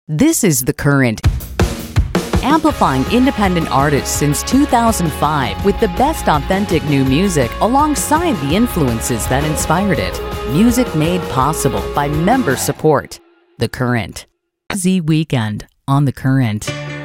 This is The Current, amplifying independent artists since 2005 with the best authentic new music alongside the influences that inspired it. Music made possible by member support. The Current. Z Weekend on The Current.